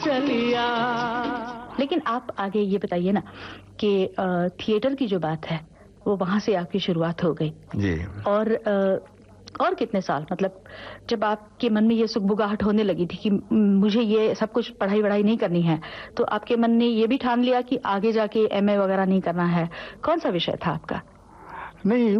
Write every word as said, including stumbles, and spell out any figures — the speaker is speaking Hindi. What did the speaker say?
चलिया। लेकिन आप आगे ये बताइए ना कि थिएटर की जो बात है वो वहां से आपकी शुरुआत हो गई जी। और आ, और कितने साल, मतलब जब आपके मन में ये सुगबुगाहट होने लगी थी कि मुझे ये सब कुछ पढ़ाई वढ़ाई नहीं करनी है, तो आपके मन ने ये भी ठान लिया कि आगे जाके एमए वगैरह नहीं करना है? कौन सा विषय था आपका? नहीं